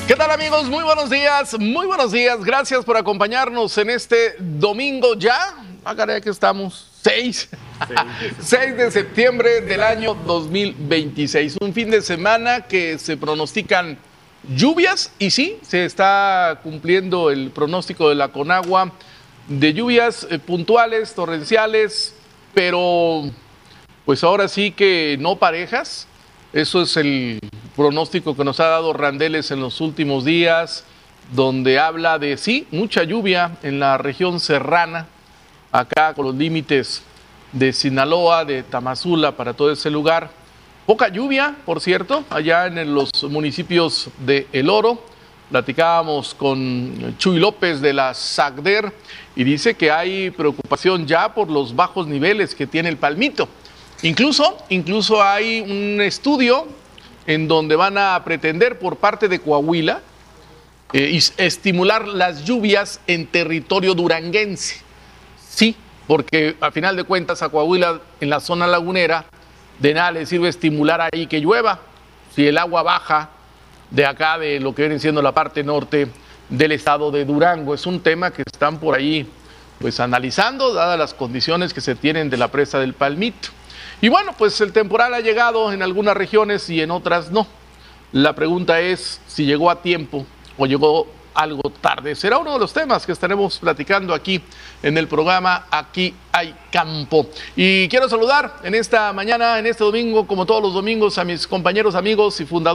¿Qué tal, amigos? Muy buenos días, muy buenos días. Gracias por acompañarnos en este domingo ya. Caray, que estamos 6 de septiembre del año 2026. Un fin de semana que se pronostican lluvias y sí, se está cumpliendo el pronóstico de la Conagua de lluvias puntuales, torrenciales, pero pues ahora sí que no parejas. Eso es el pronóstico que nos ha dado Randeles en los últimos días, donde habla de, sí, mucha lluvia en la región serrana, acá con los límites de Sinaloa, de Tamazula, para todo ese lugar. Poca lluvia, por cierto, allá en los municipios de El Oro. Platicábamos con Chuy López de la SACDER y dice que hay preocupación ya por los bajos niveles que tiene el Palmito. Incluso hay un estudio en donde van a pretender por parte de Coahuila estimular las lluvias en territorio duranguense. Sí, porque a final de cuentas a Coahuila, en la zona lagunera, de nada le sirve estimular ahí que llueva si el agua baja de acá, de lo que viene siendo la parte norte del estado de Durango. Es un tema que están por ahí pues analizando, dadas las condiciones que se tienen de la presa del Palmito. Y bueno, pues el temporal ha llegado en algunas regiones y en otras no. La pregunta es si llegó a tiempo o llegó algo tarde. Será uno de los temas que estaremos platicando aquí en el programa Aquí hay Campo. Y quiero saludar en esta mañana, en este domingo, como todos los domingos, a mis compañeros, amigos y fundadores